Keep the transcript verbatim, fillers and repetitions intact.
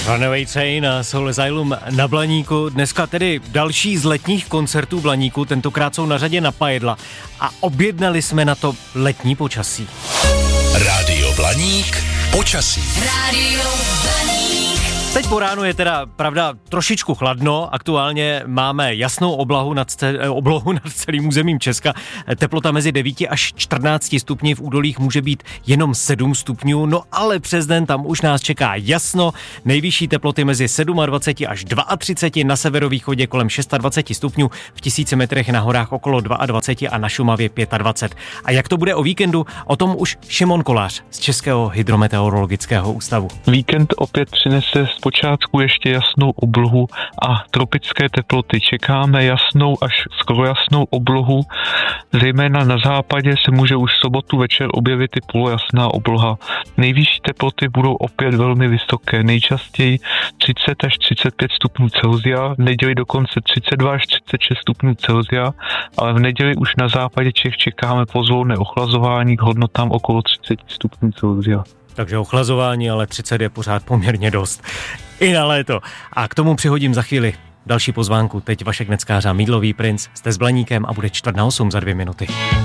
Runaway Train a Soul Asylum na Blaníku. Dneska tedy další z letních koncertů Blaníku, tentokrát jsou na řadě na Pajedla a objednali jsme na to letní počasí. Rádio Blaník, počasí. Rádio Blaník. Teď po ránu je teda, pravda, trošičku chladno, aktuálně máme jasnou oblahu nad, oblohu nad celým územím Česka, teplota mezi devíti až čtrnácti stupni, v údolích může být jenom sedm stupňů, no ale přes den tam už nás čeká jasno, nejvyšší teploty mezi dvaceti sedmi až třiceti dvou, na severovýchodě kolem dvaceti šesti stupňů, v tisíci metrech na horách okolo dvacet dva a na Šumavě dvacet pět. A jak to bude o víkendu, o tom už Šimon Kolář z Českého hydrometeorologického ústavu. Víkend opět přinese zpočátku ještě jasnou oblohu a tropické teploty. Čekáme jasnou až skoro jasnou oblohu, zejména na západě se může už v sobotu večer objevit i polojasná obloha. Nejvyšší teploty budou opět velmi vysoké, nejčastěji třicet až třicet pět stupňů Celsia, v neděli dokonce třicet dva až třicet šest stupňů Celsia, ale v neděli už na západě Čech čekáme pozvolné ochlazování k hodnotám okolo třicet stupňů Celsia. Takže ochlazování, ale třicet je pořád poměrně dost. I na léto. A k tomu přihodím za chvíli další pozvánku. Teď Vašek Neckář a Mídlový princ. Jste s Blaníkem a bude čtvrt na osm za dvě minuty.